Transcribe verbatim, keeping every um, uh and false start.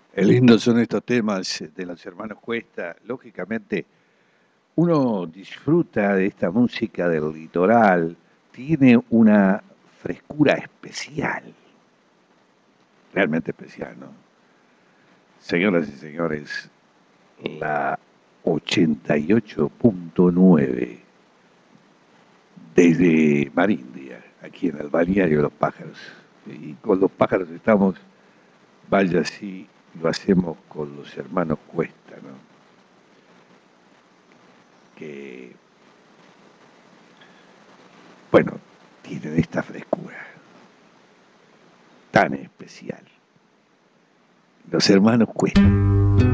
Qué lindos son estos temas de los hermanos Cuesta. Lógicamente, uno disfruta de esta música del litoral, tiene una frescura especial, realmente especial, ¿no? Señoras y señores, la ochenta y ocho punto nueve desde Marindia, aquí en el balneario de los pájaros. Y con los pájaros estamos, vaya si lo hacemos con los hermanos Cuesta, ¿no? Que, bueno, tienen esta frescura tan especial. Los hermanos Cuesta.